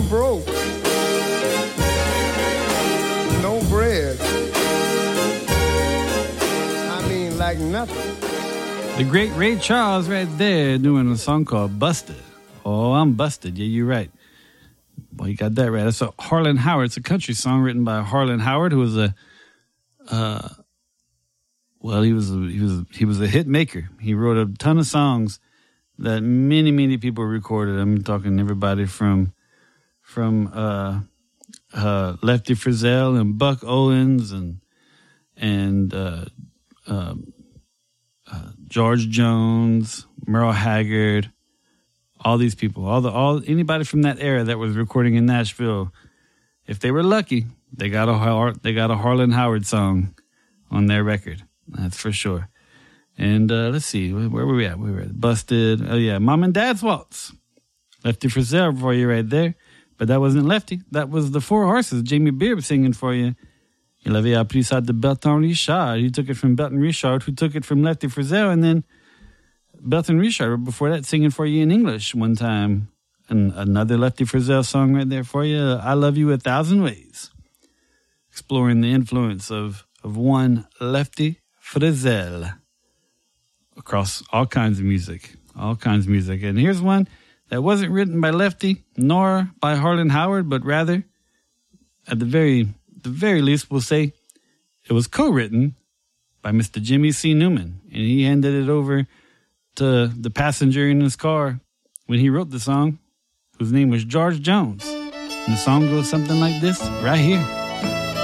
broke. No bread. I mean, like nothing. The great Ray Charles right there doing a song called Busted. Oh, I'm busted. Yeah, you're right. Well, you got that right. That's a Harlan Howard. It's a country song written by Harlan Howard, who was he was a hit maker. He wrote a ton of songs that many people recorded. I'm talking everybody from Lefty Frizzell and Buck Owens and George Jones, Merle Haggard, all these people, anybody from that era that was recording in Nashville. If they were lucky, they got a Harlan Howard song on their record. That's for sure. And let's see, where were we at? We were at Busted. Oh yeah, Mom and Dad's Waltz. Lefty Frizzell for you right there. But that wasn't Lefty. That was the Four Horses. Jamie Beard singing for you. Il avait appris ça de Bertrand Richard. He took it from Bertrand Richard, who took it from Lefty Frizzell, and then Bertrand Richard before that singing for you in English one time. And another Lefty Frizzell song right there for you, I Love You 1,000 Ways. Exploring the influence of one Lefty Frizzell across all kinds of music. And here's one that wasn't written by Lefty nor by Harlan Howard, but rather, at the very least, we'll say it was co-written by Mr. Jimmy C. Newman, and he handed it over to the passenger in his car when he wrote the song, whose name was George Jones. And the song goes something like this right here.